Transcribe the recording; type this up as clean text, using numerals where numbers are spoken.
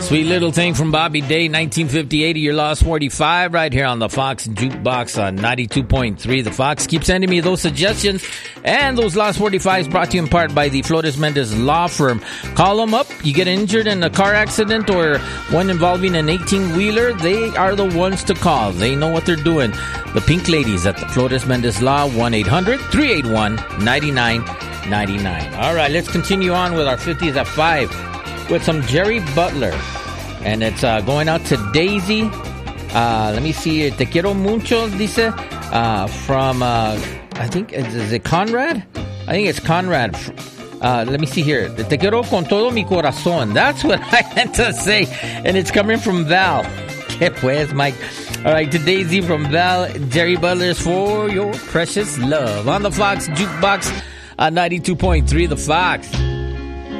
Sweet Little Thing from Bobby Day, 1958, Your Lost 45, right here on the Fox Jukebox on 92.3. The Fox. Keep sending me those suggestions and those Lost 45s brought to you in part by the Flores Mendez Law Firm. Call them up. You get injured in a car accident or one involving an 18-wheeler, they are the ones to call. They know what they're doing. The Pink Ladies at the Flores Mendez Law, 1-800-381-9999. All right, let's continue on with our 50s at 5. With some Jerry Butler, and it's going out to Daisy. Let me see, Te quiero mucho, dice, from, I think, is it Conrad? I think it's Conrad. Let me see here. Te quiero con todo mi corazón. That's what I meant to say, and it's coming from Val. Que pues, Mike. All right, to Daisy from Val, Jerry Butler's For Your Precious Love on the Fox Jukebox on 92.3 The Fox.